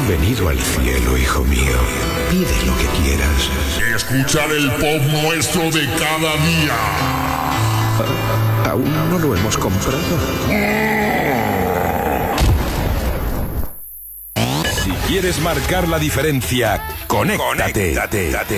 Bienvenido al cielo, hijo mío. Pide lo que quieras. Escuchar el pop nuestro de cada día. Aún no lo hemos comprado. Si quieres marcar la diferencia, conéctate.